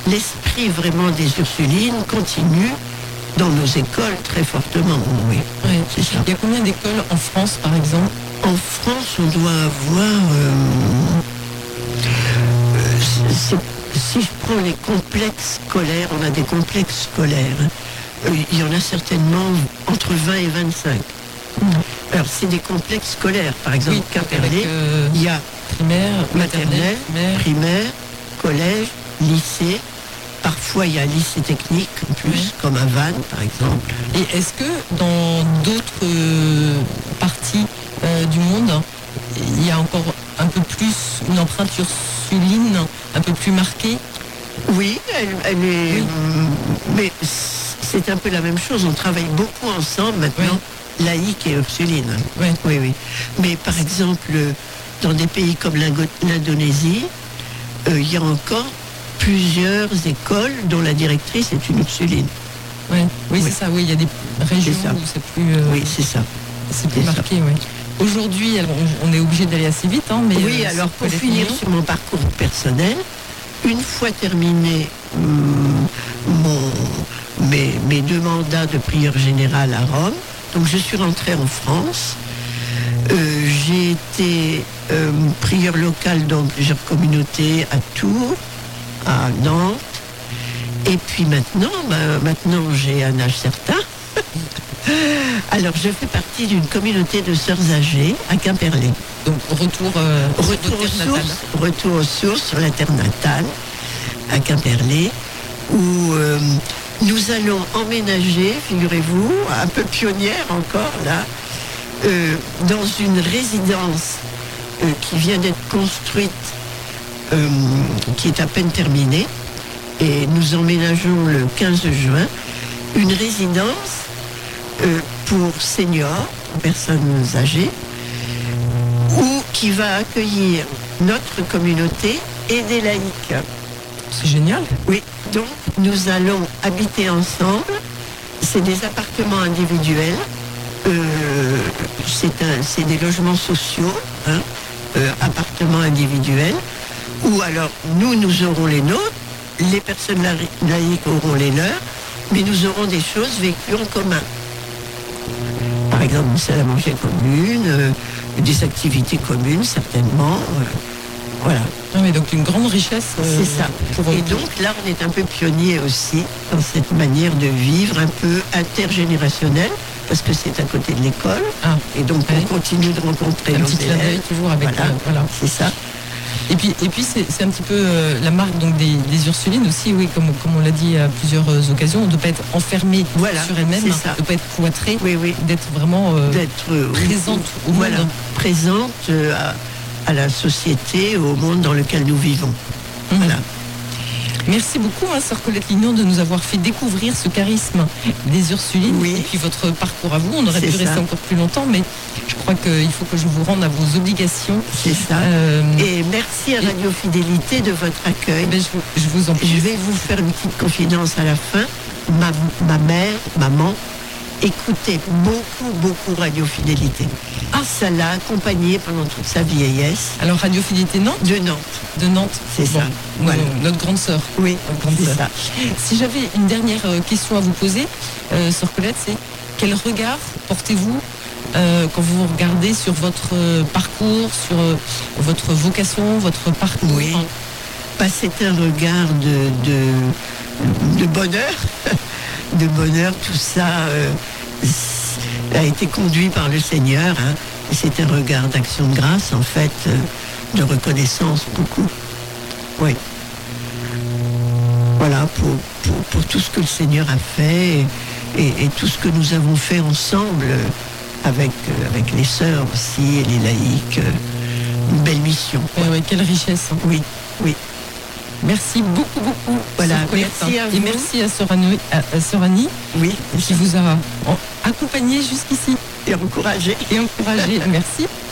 l'esprit vraiment des Ursulines continue dans nos écoles très fortement. Oui, Ouais. c'est ça. Il y a combien d'écoles en France, par exemple? En France, on doit avoir... si je prends les complexes scolaires, on a des complexes scolaires. Il y en a certainement entre 20 et 25. Alors, c'est des complexes scolaires. Par exemple, Oui, Quimperlé, avec, il y a primaire, maternelle, primaire. primaire, collège, lycée. Parfois, il y a un lycée technique, en plus, Oui. comme à Vannes, par exemple. Et est-ce que dans d'autres parties du monde, il y a encore un peu plus une empreinte ursuline, un peu plus marquée? Oui, elle est... Oui. Mais c'est un peu la même chose. On travaille beaucoup ensemble maintenant, laïque et Ursuline. Oui. Oui, oui. Mais par exemple, dans des pays comme l'Indonésie, il y a encore plusieurs écoles dont la directrice est une Ursuline. Ouais. Oui, Oui. c'est ça. Oui, il y a des régions C'est ça. où c'est plus, Oui, c'est ça. c'est plus c'est ça. marqué. Oui. Aujourd'hui, alors, on est obligé d'aller assez vite, hein, mais Oui, alors pour finir sur mon parcours personnel, une fois terminé mes 2 mandats de prieur général à Rome, donc je suis rentrée en France. J'ai été prieur local dans plusieurs communautés à Tours, à Nantes. Et puis maintenant j'ai un âge certain. Alors je fais partie d'une communauté de sœurs âgées à Quimperlé. donc retour Retour aux sources sur la terre natale à Quimperlé, où nous allons emménager, figurez-vous, un peu pionnière encore là, dans une résidence qui vient d'être construite, qui est à peine terminée, et nous emménageons le 15 juin, une résidence pour seniors, personnes âgées, qui va accueillir notre communauté et des laïcs. C'est génial. Oui, donc nous allons habiter ensemble. C'est des appartements individuels. C'est des logements sociaux, hein, appartements individuels. Ou alors nous aurons les nôtres, les personnes laïques auront les leurs, mais nous aurons des choses vécues en commun. Par exemple, une salle à manger commune, des activités communes certainement. Voilà. Ah, mais donc une grande richesse. C'est ça. Et donc là, on est un peu pionnier aussi dans cette manière de vivre un peu intergénérationnelle, parce que c'est à côté de l'école. Ah, et donc ouais. on continue de rencontrer un nos petit clin d'œil élèves. toujours avec. Voilà. C'est ça. Et puis c'est un petit peu la marque donc des Ursulines aussi, oui, comme on l'a dit à plusieurs occasions, on ne doit pas être enfermée Voilà, sur elle-même, c'est on ça. ne doit pas être cloîtrée, Oui, oui. d'être vraiment D'être présente au voilà, monde. présente à la société, au monde dans lequel nous vivons. Mhm. Voilà. Merci beaucoup, sœur Colette Lignon, de nous avoir fait découvrir ce charisme des Ursulines Oui. et puis votre parcours à vous. On aurait C'est pu ça. rester encore plus longtemps, mais je crois qu'il faut que je vous rende à vos obligations. C'est ça. Et merci à Radio Fidélité de votre accueil. Ben, je vous en prie. Je vais vous faire une petite confidence à la fin. Ma mère, maman, écoutait beaucoup Radio Fidélité. Ah, ça l'a accompagnée pendant toute sa vieillesse. Alors, Radio Fidélité Nantes, De Nantes. de Nantes, C'est ça. Voilà. Notre grande sœur. Oui, Notre grande c'est sœur. ça. Si j'avais une dernière question à vous poser, sœur Colette, c'est quel regard portez-vous quand vous regardez sur votre parcours, sur votre vocation, votre parcours? Oui. C'est un regard de bonheur. De bonheur, tout ça a été conduit par le Seigneur. Hein. C'est un regard d'action de grâce, en fait, de reconnaissance, beaucoup. Oui. Voilà, pour tout ce que le Seigneur a fait et tout ce que nous avons fait ensemble avec les sœurs aussi et les laïcs. Une belle mission. Oui, quelle richesse. Oui, oui. Merci beaucoup. Voilà, sœur Colette, merci à et vous. merci à sœur Annie, Oui, qui vous a accompagné jusqu'ici et encouragé. et encouragé. Merci.